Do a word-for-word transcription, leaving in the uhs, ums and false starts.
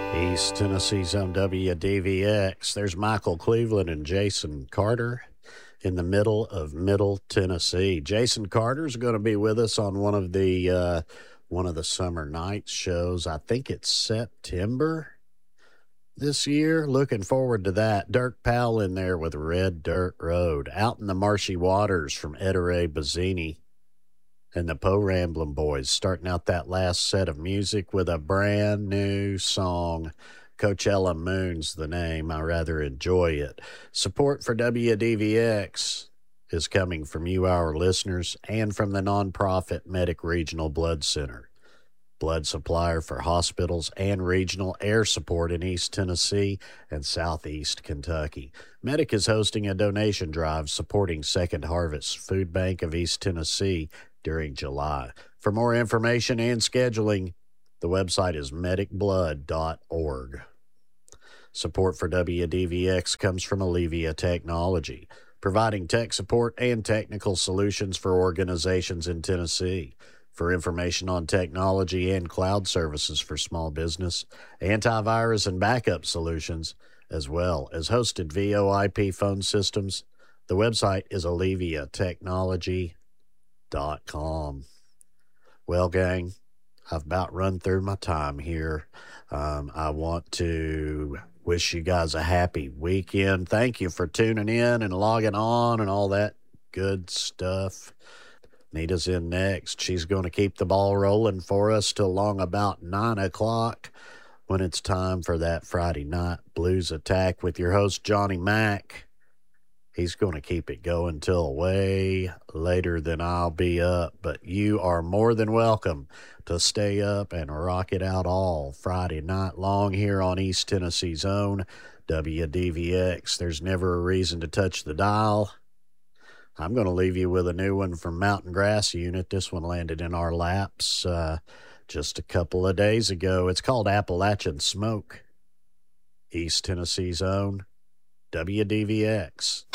East Tennessee's on W D V X. There's Michael Cleveland and Jason Carter in the middle of Middle Tennessee. Jason Carter's going to be with us on one of the uh, one of the summer nights shows. I think it's September this year. Looking forward to that. Dirk Powell in there with Red Dirt Road. Out in the Marshy Waters from Ettore Bazzini and the Poe Ramblin' Boys, starting out that last set of music with a brand new song. Coachella Moon's the name. I rather enjoy it. Support for W D V X is coming from you, our listeners, and from the nonprofit Medic Regional Blood Center, blood supplier for hospitals and regional air support in East Tennessee and Southeast Kentucky. Medic is hosting a donation drive supporting Second Harvest Food Bank of East Tennessee during July. For more information and scheduling, the website is medic blood dot org. Support for W D V X comes from Allevia Technology, providing tech support and technical solutions for organizations in Tennessee. For information on technology and cloud services for small business, antivirus and backup solutions, as well as hosted V O I P phone systems, the website is allevia technology dot com. Well, gang, I've about run through my time here. Um, I want to wish you guys a happy weekend. Thank you for tuning in and logging on and all that good stuff. Nita's in next. She's going to keep the ball rolling for us till long about nine o'clock when it's time for that Friday night blues attack with your host, Johnny Mack. He's going to keep it going till way later than I'll be up, but you are more than welcome to stay up and rock it out all Friday night long here on East Tennessee's own W D V X. There's never a reason to touch the dial. I'm going to leave you with a new one from Mountain Grass Unit. This one landed in our laps uh, just a couple of days ago. It's called Appalachian Smoke. East Tennessee's own W D V X.